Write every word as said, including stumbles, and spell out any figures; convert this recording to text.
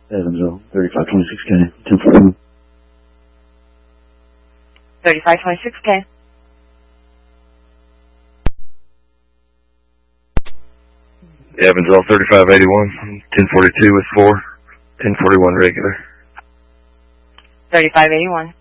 Evansville, thirty-five twenty-six K, ten forty-one. thirty-five twenty-six K. Evansville, thirty-five eighty-one, ten forty-two with four, ten forty-one regular. thirty-five eighty-one.